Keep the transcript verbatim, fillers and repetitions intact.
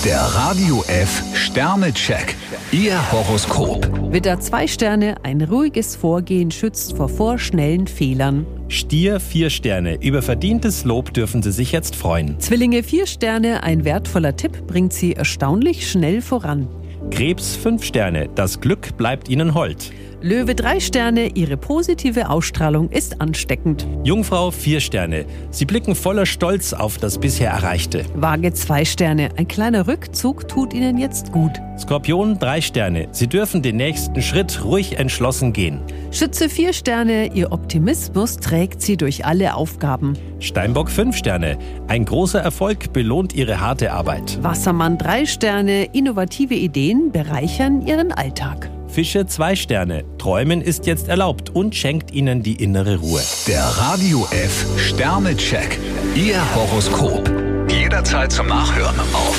Der Radio F Sternecheck. Ihr Horoskop. Widder zwei Sterne, ein ruhiges Vorgehen schützt vor vorschnellen Fehlern. Stier vier Sterne, über verdientes Lob dürfen Sie sich jetzt freuen. Zwillinge vier Sterne, ein wertvoller Tipp bringt Sie erstaunlich schnell voran. Krebs fünf Sterne, das Glück bleibt Ihnen hold. Löwe drei Sterne, Ihre positive Ausstrahlung ist ansteckend. Jungfrau vier Sterne, Sie blicken voller Stolz auf das bisher Erreichte. Waage zwei Sterne, ein kleiner Rückzug tut Ihnen jetzt gut. Skorpion drei Sterne, Sie dürfen den nächsten Schritt ruhig entschlossen gehen. Schütze vier Sterne, Ihr Optimismus trägt Sie durch alle Aufgaben. Steinbock fünf Sterne, ein großer Erfolg belohnt Ihre harte Arbeit. Wassermann drei Sterne, innovative Ideen bereichern Ihren Alltag. Fische zwei Sterne, Träumen ist jetzt erlaubt und schenkt Ihnen die innere Ruhe. Der Radio F Sternecheck. Ihr Horoskop. Jederzeit zum Nachhören auf